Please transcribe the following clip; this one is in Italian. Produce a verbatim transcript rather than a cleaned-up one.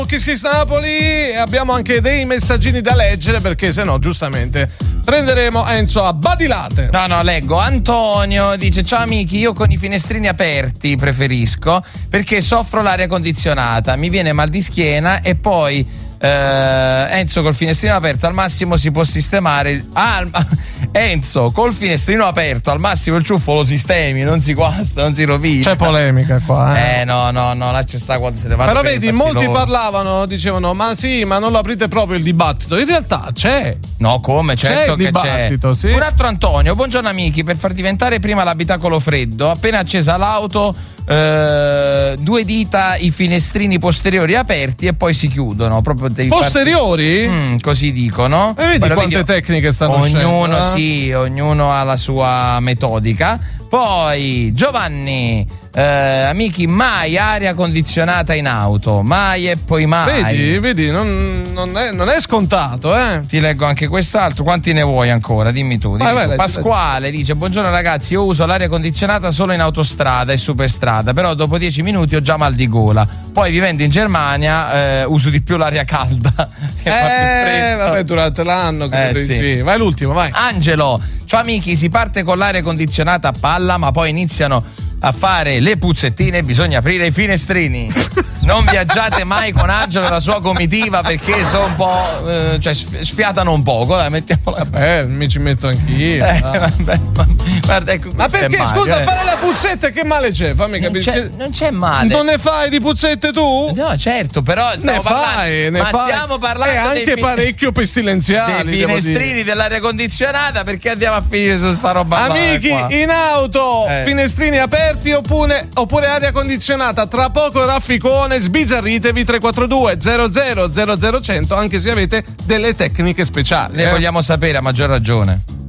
Kiss Kiss Napoli, e abbiamo anche dei messaggini da leggere perché se no giustamente prenderemo Enzo a badilate. No no leggo. Antonio dice: ciao amici, io con i finestrini aperti preferisco perché soffro l'aria condizionata, mi viene mal di schiena e poi Uh, Enzo col finestrino aperto al massimo si può sistemare il... ah, Enzo col finestrino aperto al massimo il ciuffo lo sistemi, non si guasta, non si rovina. C'è polemica qua eh, eh no no no là c'è sta quando se ne vanno. però vedi molti loro. Parlavano, dicevano ma sì ma non lo aprite proprio il dibattito, in realtà c'è no come certo c'è che c'è sì. Un altro Antonio: buongiorno amici, per far diventare prima l'abitacolo freddo appena accesa l'auto eh, due dita i finestrini posteriori aperti e poi si chiudono proprio dei posteriori farti... mm, così dicono e vedi però quante vedi, tecniche stanno ognuno uscendo, eh? sì ognuno ha la sua metodica. Poi Giovanni eh, amici, mai aria condizionata in auto, mai e poi mai. Vedi, vedi, non, non, è, non è scontato, eh. Ti leggo anche quest'altro, quanti ne vuoi ancora? Dimmi tu. Dimmi vai, vai, tu. leggi, Pasquale leggi. Dice: buongiorno ragazzi, io uso l'aria condizionata solo in autostrada e superstrada, però dopo dieci minuti ho già mal di gola. Poi vivendo in Germania eh, uso di più l'aria calda. Che eh, fa più freddo. vabbè, durante l'anno credo Eh, di sì. sì. Vai l'ultimo, vai. Angelo: ciao amici, si parte con l'aria condizionata a palla, ma poi iniziano a fare le puzzettine, bisogna aprire i finestrini. Non viaggiate mai con Angelo e la sua comitiva perché sono un po' eh, cioè sfiatano un poco, dai, mettiamola. Vabbè, mi ci metto anch'io. Eh, ah. vabbè, ma, guarda, ecco, Ma perché male, scusa, eh. fare la puzzetta che male c'è? Fammi non capire. c'è, non c'è male. Non ne fai di puzzette tu? No, certo, però stiamo ne parlando, fai, ne ma fai. stiamo parlando e anche dei fi- parecchio pestilenziali, dei devo finestrini dire. dell'aria condizionata, perché andiamo a finire su sta roba là, Amici, qua. in auto, Eh. finestrini aperti oppure, oppure aria condizionata. Tra poco rafficone, sbizzarritevi. Tre quattro due zero zero zero zero cento, anche se avete delle tecniche speciali. Le eh. vogliamo sapere a maggior ragione.